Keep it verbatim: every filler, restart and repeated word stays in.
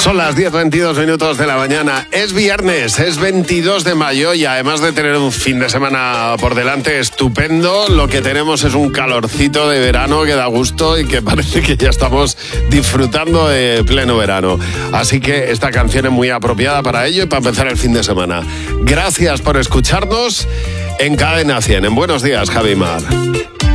Son las diez veintidós minutos de la mañana. Es viernes, es veintidós de mayo y además de tener un fin de semana por delante estupendo, lo que tenemos es un calorcito de verano que da gusto y que parece que ya estamos disfrutando de pleno verano. Así que esta canción es muy apropiada para ello y para empezar el fin de semana. Gracias por escucharnos en Cadena cien. En Buenos Días, Javi Mar.